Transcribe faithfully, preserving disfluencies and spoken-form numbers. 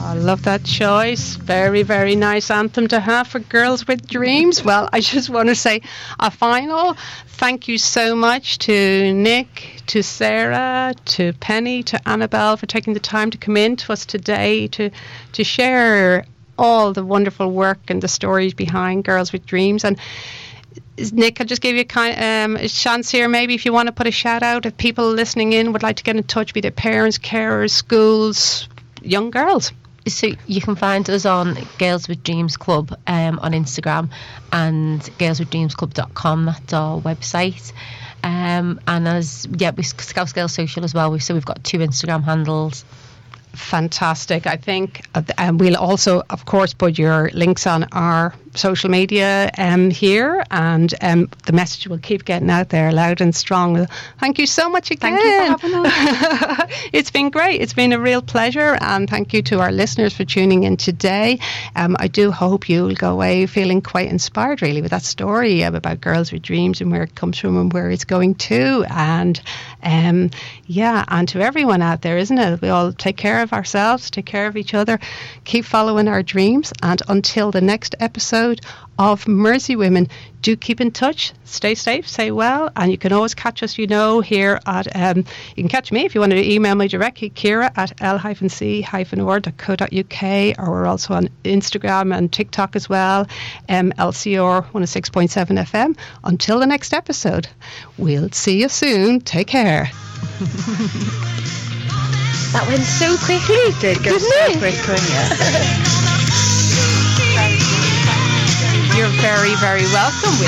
I love that choice. Very, very nice anthem to have for Girls with Dreams. Well, I just want to say a final thank you so much to Nick, to Sarah, to Penny, to Annabelle for taking the time to come in to us today to to share all the wonderful work and the stories behind Girls with Dreams. And Nick, I'll just give you a, kind, um, a chance here, maybe if you want to put a shout out, if people listening in would like to get in touch, be they parents, carers, schools, young girls. So you can find us on Girls with Dreams Club um, on Instagram and girls with dreams club dot com. That's our website. Um, and as yeah, we Scouse Girls Social as well. So we've got two Instagram handles. Fantastic. I think, uh, and we'll also, of course, put your links on our social media um, here, and um, the message will keep getting out there loud and strong. Thank you so much again. Thank you for having us. It's been great. It's been a real pleasure, and thank you to our listeners for tuning in today. Um, I do hope you'll go away feeling quite inspired, really, with that story um, about Girls with Dreams and where it comes from and where it's going to. And um, yeah, and to everyone out there, isn't it? We all take care of ourselves, take care of each other, keep following our dreams, and until the next episode of Mercy Women, do keep in touch, stay safe, stay well, and you can always catch us, you know, here at um, you can catch me if you want to email me directly, Ciara at l c or dot co dot uk, or we're also on Instagram and TikTok as well, um, L C R one oh six point seven F M. Until the next episode, we'll see you soon. Take care. That went so quickly. It did go so quick, couldn't you? You're very, very welcome. We'll